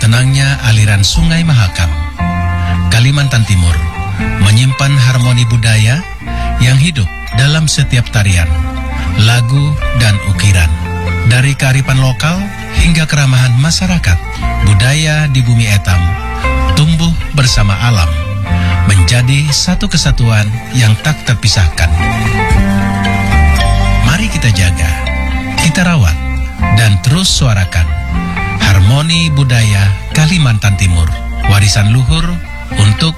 tenangnya aliran Sungai Mahakam, Kalimantan Timur menyimpan harmoni budaya yang hidup dalam setiap tarian, lagu, dan ukiran. Dari kearifan lokal hingga keramahan masyarakat, budaya di bumi Etam tumbuh bersama alam, menjadi satu kesatuan yang tak terpisahkan. Mari kita jaga, kita rawat, dan terus suarakan harmoni budaya Kalimantan Timur, warisan luhur untuk